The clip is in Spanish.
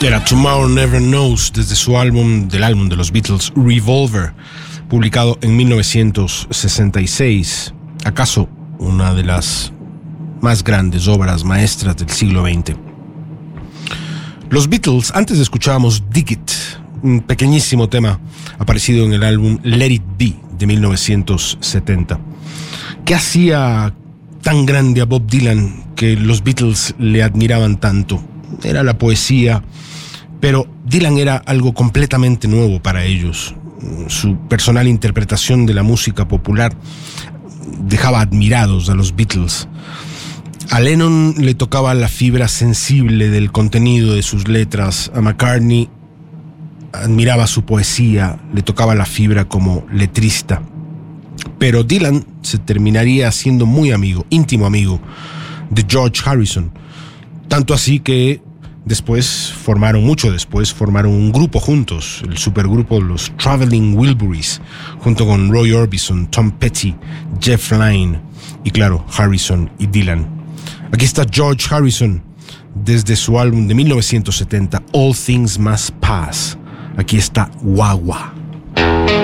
Era Tomorrow Never Knows, desde su álbum de los Beatles, Revolver, publicado en 1966. ¿Acaso una de las más grandes obras maestras del siglo XX? Los Beatles, antes escuchábamos Dig It, un pequeñísimo tema aparecido en el álbum Let It Be de 1970. ¿Qué hacía tan grande a Bob Dylan que los Beatles le admiraban tanto? Era la poesía, pero Dylan era algo completamente nuevo para ellos. Su personal interpretación de la música popular dejaba admirados a los Beatles. A Lennon le tocaba la fibra sensible del contenido de sus letras. A McCartney admiraba su poesía, le tocaba la fibra como letrista. Pero Dylan se terminaría siendo muy amigo, íntimo amigo de George Harrison. Tanto así que mucho después, formaron un grupo juntos, el supergrupo Los Traveling Wilburys, junto con Roy Orbison, Tom Petty, Jeff Lynne y claro, Harrison y Dylan. Aquí está George Harrison desde su álbum de 1970, All Things Must Pass. Aquí está Wah Wah.